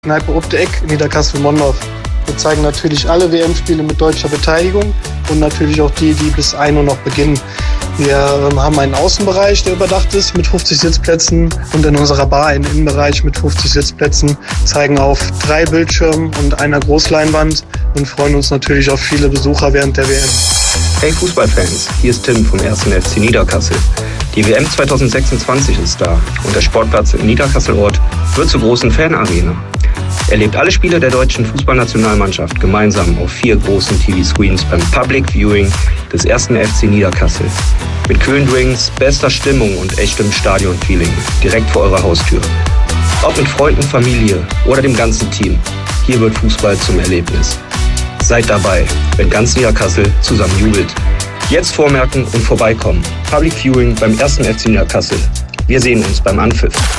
Kneipe Up de Eck, Niederkassel-Mondorf. Wir zeigen natürlich alle WM-Spiele mit deutscher Beteiligung und natürlich auch die bis 1 Uhr noch beginnen. Wir haben einen Außenbereich, der überdacht ist mit 50 Sitzplätzen und in unserer Bar einen Innenbereich mit 50 Sitzplätzen, zeigen auf 3 Bildschirmen und einer Großleinwand und freuen uns natürlich auf viele Besucher während der WM. Hey Fußballfans, hier ist Tim vom 1. FC Niederkassel. Die WM 2026 ist da und der Sportplatz in Niederkassel-Ort wird zur großen Fanarena. Erlebt alle Spiele der deutschen Fußballnationalmannschaft gemeinsam auf 4 großen TV-Screens beim Public Viewing des 1. FC Niederkassel. Mit kühlen Drinks, bester Stimmung und echtem Stadion-Feeling direkt vor eurer Haustür. Ob mit Freunden, Familie oder dem ganzen Team, hier wird Fußball zum Erlebnis. Seid dabei, wenn ganz Niederkassel zusammen jubelt. Jetzt vormerken und vorbeikommen. Public Viewing beim 1. FC Niederkassel. Wir sehen uns beim Anpfiff.